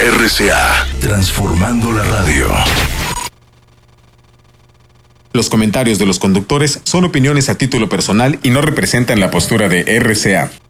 RCA, transformando la radio. Los comentarios de los conductores son opiniones a título personal y no representan la postura de RCA.